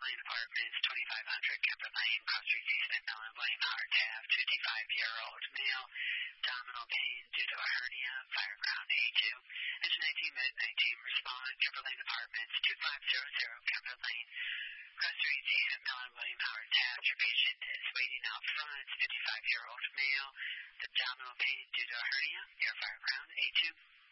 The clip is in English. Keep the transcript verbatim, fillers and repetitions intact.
Lane Apartments, twenty-five hundred Kemper Lane, Cross Street East, Midland, William Howard Taft, fifty-five-year-old male, abdominal pain due to a hernia, fire ground A two. Engine nineteen, Med nineteen, respond, Kemper Lane Apartments, twenty-five hundred Kemper Lane, Cross Street East, Midland, William Howard Taft. Your patient is waiting out front, fifty-five-year-old male, abdominal pain due to a hernia, near fire ground A two.